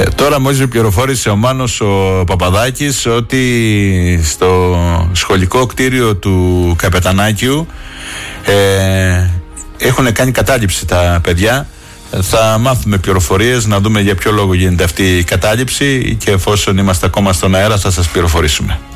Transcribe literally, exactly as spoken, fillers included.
Ε, τώρα μόλις με πληροφόρησε ο Μάνος ο Παπαδάκης ότι στο σχολικό κτίριο του Καπετανάκιου ε, έχουν κάνει κατάληψη τα παιδιά. Θα μάθουμε πληροφορίες, να δούμε για ποιο λόγο γίνεται αυτή η κατάληψη και εφόσον είμαστε ακόμα στον αέρα θα σας πληροφορήσουμε.